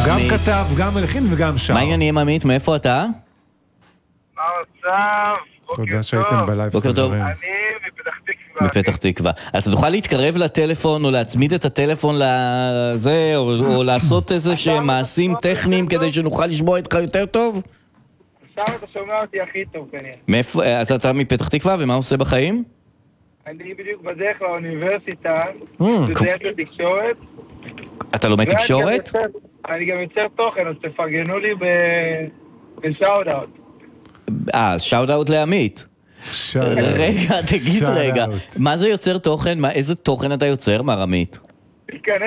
גם עמית. כתב, גם מלחין וגם שר. מה העניינים עמית? מאיפה אתה? מה המצב? תודה שהייתם בלייב. בוקר טוב. חברים. אני מפתח תקווה. מפתח תקווה. אז תוכל להתקרב לטלפון או להצמיד את הטלפון לזה, או לעשות איזה שהם מעשים טכניים כדי שנוכל לשמוע אותך יותר טוב? עכשיו אתה שומע אותי הכי טוב כנראה. מאיפה, אז אתה מפתח תקווה ומה עושה בחיים? אני בדיוק בדרך לאוניברסיטה, Mm, סטודנט לתקשורת. אתה לומד תקשורת? אני גם יוצר תוכן, אז תפרגנו לי בשאוט-אאוט. שאוט אאוט לעמית. רגע, תגיד רגע, מה זה יוצר תוכן? איזה תוכן אתה יוצר, מר עמית? תיכנס